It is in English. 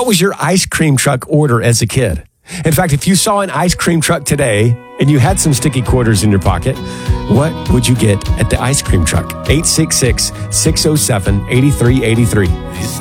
What was your ice cream truck order as a kid? In fact, if you saw an ice cream truck today and you had some sticky quarters in your pocket, what would you get at the ice cream truck? 866-607-8383.